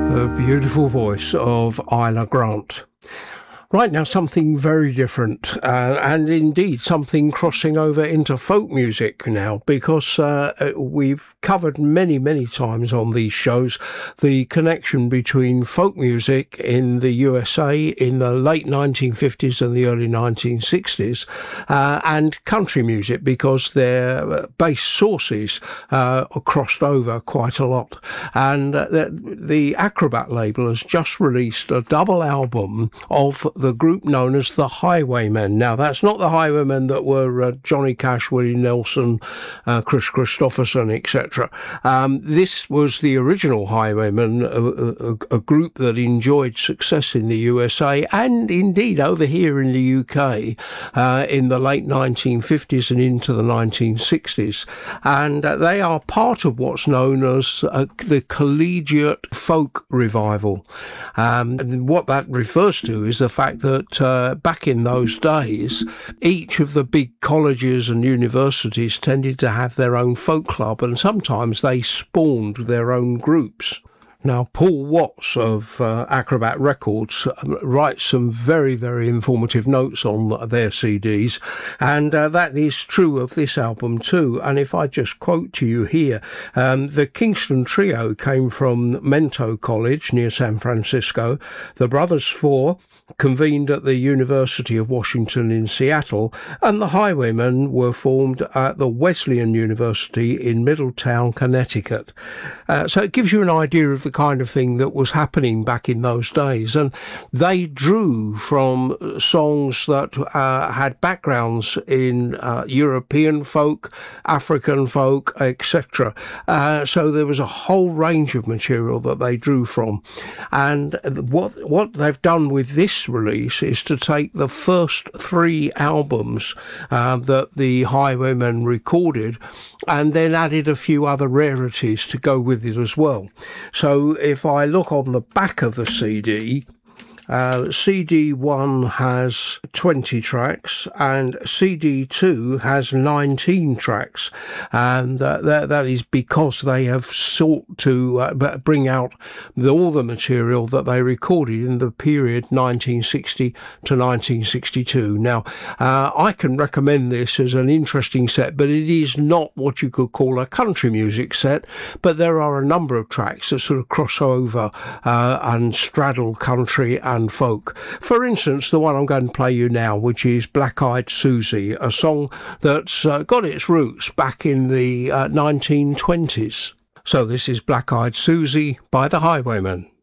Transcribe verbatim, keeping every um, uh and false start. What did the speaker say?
The beautiful voice of Isla Grant. Right now, something very different, uh, and indeed something crossing over into folk music now, because uh, we've covered many, many times on these shows the connection between folk music in the U S A in the late nineteen fifties and the early nineteen sixties uh, and country music, because their base sources uh, are crossed over quite a lot. And uh, the, the Acrobat label has just released a double album of the group known as the Highwaymen. Now, that's not the Highwaymen that were uh, Johnny Cash, Willie Nelson, uh, Chris Christopherson, et cetera. Um, this was the original Highwaymen, a, a, a group that enjoyed success in the U S A and indeed over here in the U K uh, in the late nineteen fifties and into the nineteen sixties. And uh, they are part of what's known as uh, the collegiate folk revival. Um, and what that refers to is the fact that uh, back in those days, each of the big colleges and universities tended to have their own folk club, and sometimes they spawned their own groups. Now, Paul Watts of uh, Acrobat Records writes some very, very informative notes on their C Ds, and uh, that is true of this album too. And if I just quote to you here, um, the Kingston Trio came from Mento College near San Francisco. The Brothers Four convened at the University of Washington in Seattle, and the Highwaymen were formed at the Wesleyan University in Middletown, Connecticut. Uh, so it gives you an idea of the kind of thing that was happening back in those days, and they drew from songs that uh, had backgrounds in uh, European folk, African folk, et cetera. Uh, so there was a whole range of material that they drew from, and what what they've done with this release is to take the first three albums uh, that the Highwaymen recorded and then added a few other rarities to go with it as well. So if I look on the back of the C D, Uh, C D one has twenty tracks and C D two has nineteen tracks, and uh, that, that is because they have sought to uh, bring out the, all the material that they recorded in the period nineteen sixty to nineteen sixty-two. Now, uh, I can recommend this as an interesting set, but it is not what you could call a country music set, but there are a number of tracks that sort of cross over uh, and straddle country and and folk. For instance, the one I'm going to play you now, which is Black Eyed Susie, a song that's uh, got its roots back in the uh, nineteen twenties. So this is Black Eyed Susie by the Highwaymen.